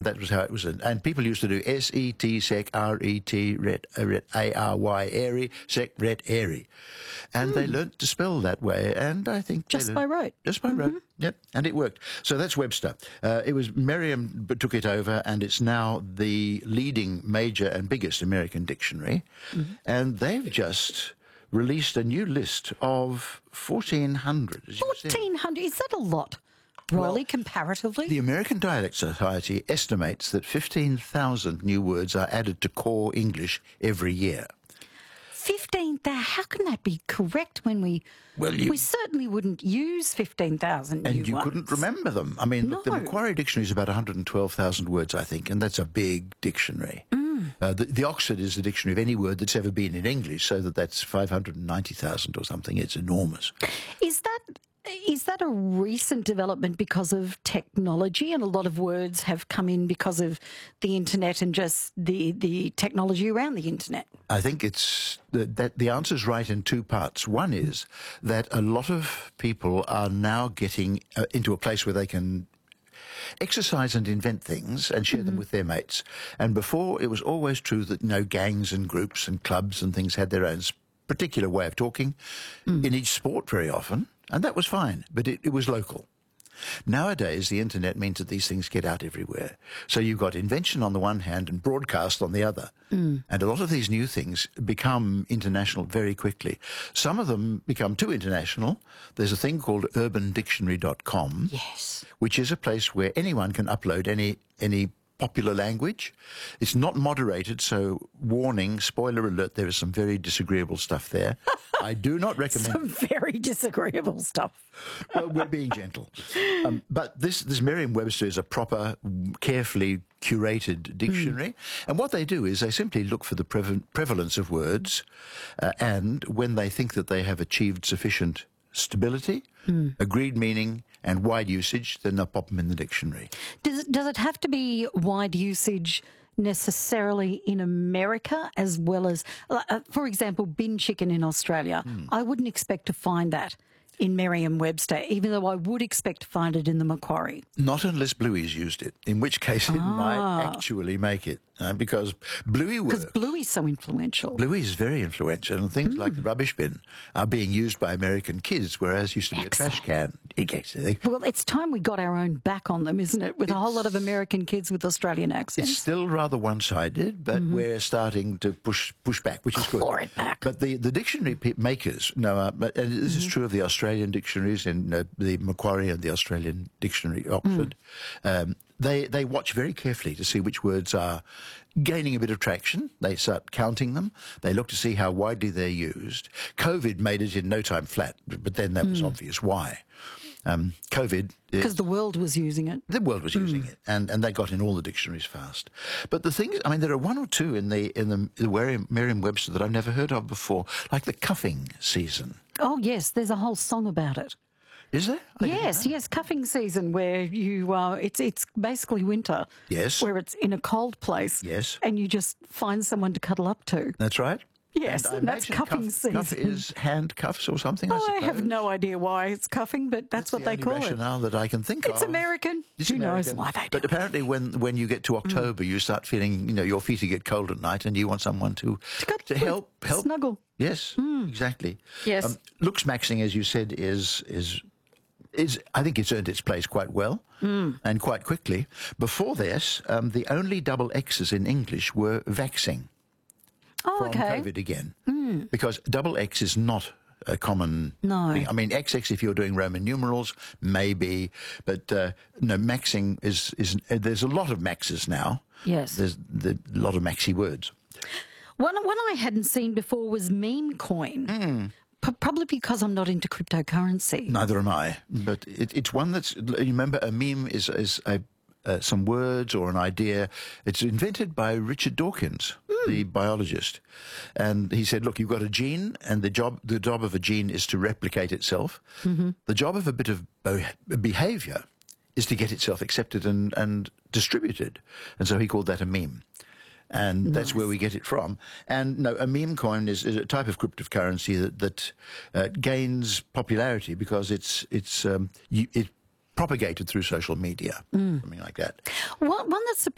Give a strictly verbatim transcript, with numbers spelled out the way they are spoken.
That was how it was. And people used to do S E T, sec, R E T, ret, A R Y, airy, sec, ret, airy. And mm. they learnt to spell that way, and I think... Just by rote. Just by mm-hmm. rote, yep. And it worked. So that's Webster. Uh, it was Merriam took it over, and it's now the leading major and biggest American dictionary. Mm-hmm. And they've just released a new list of fourteen hundred. fourteen hundred? Is that a lot? Riley, well, comparatively? The American Dialect Society estimates that fifteen thousand new words are added to core English every year. fifteen thousand? How can that be correct when we... Well, you, we certainly wouldn't use fifteen thousand new And you ones. couldn't remember them. I mean, no. look, the Macquarie Dictionary is about one hundred twelve thousand words, I think, and that's a big dictionary. Mm. Uh, the, the Oxford is the dictionary of any word that's ever been in English, so that that's five hundred ninety thousand or something. It's enormous. Is that... Is that a recent development because of technology, and a lot of words have come in because of the internet and just the, the technology around the internet? I think it's the, that the answer's right in two parts. One is that a lot of people are now getting uh, into a place where they can exercise and invent things and share mm-hmm. them with their mates. And before, it was always true that, you know, gangs and groups and clubs and things had their own particular way of talking mm. in each sport very often. And that was fine, but it, it was local. Nowadays, the internet means that these things get out everywhere. So you've got invention on the one hand and broadcast on the other. Mm. And a lot of these new things become international very quickly. Some of them become too international. There's a thing called urban dictionary dot com, yes, which is a place where anyone can upload any any popular language. It's not moderated, so warning, spoiler alert, there is some very disagreeable stuff there. I do not recommend... Some very disagreeable stuff. Well, we're being gentle. Um, but this, this Merriam-Webster is a proper, carefully curated dictionary. Mm. And what they do is they simply look for the prev prevalence of words, uh, and when they think that they have achieved sufficient stability, mm. agreed meaning, and wide usage, then they'll pop them in the dictionary. Does it, does it have to be wide usage necessarily in America as well as, uh, for example, bin chicken in Australia? Mm. I wouldn't expect to find that in Merriam-Webster, even though I would expect to find it in the Macquarie. Not unless Bluey's used it, in which case it ah. might actually make it, uh, because Bluey works. Because Bluey's so influential. Bluey is very influential, and things mm. like the rubbish bin are being used by American kids, whereas used to be Excellent. a trash can. Well, it's time we got our own back on them, isn't it, with it's, a whole lot of American kids with Australian accents. It's still rather one-sided, but mm-hmm. we're starting to push push back, which is good. Claw it back. But the, the dictionary makers, no, uh, but, and this mm-hmm. is true of the Australian dictionaries, and uh, the Macquarie and the Australian Dictionary, Oxford, mm. um, they, they watch very carefully to see which words are gaining a bit of traction. They start counting them. They look to see how widely they're used. COVID made it in no time flat, but then that mm. was obvious why. Um, COVID... Because the world was using it. The world was mm. using it, and, and they got in all the dictionaries fast. But the thing is, I mean, there are one or two in the, in the, the Merriam-Webster that I've never heard of before, like the cuffing season. Oh, yes, there's a whole song about it. Is there? I yes, yes, cuffing season, where you uh, it's it's basically winter. Yes. Where it's in a cold place. Yes. And you just find someone to cuddle up to. That's right. Yes, and, and that's cuffing cuff, season. Cuff is handcuffs or something, I oh, suppose. I have no idea why it's cuffing, but that's, that's what the they call it. That's the rationale that I can think it's of. American. It's Who American. knows why they do But apparently when, when you get to October, mm. you start feeling, you know, your feet get cold at night and you want someone to, to, to help, help. Snuggle. Yes, mm. exactly. Yes. Um, looks maxing, as you said, is... is Is, I think it's earned its place quite well mm. and quite quickly. Before this, um, the only double X's in English were vaxing. Oh, from okay. COVID again. Mm. Because double X is not a common no. thing. I mean, X X if you're doing Roman numerals, maybe. But uh, no, maxing is, is... Uh, there's a lot of maxes now. Yes. There's the, a lot of maxi words. One, one I hadn't seen before was meme coin. Mm. Probably because I'm not into cryptocurrency. Neither am I. But it, it's one that's... You remember, a meme is, is a, uh, some words or an idea. It's invented by Richard Dawkins, mm. the biologist. And he said, look, you've got a gene, and the job, the job of a gene is to replicate itself. Mm-hmm. The job of a bit of behavior is to get itself accepted and, and distributed. And so he called that a meme. And nice. That's where we get it from. And no, a meme coin is, is a type of cryptocurrency that, that uh, gains popularity because it's it's um, you, it propagated through social media, mm. something like that. One, one that's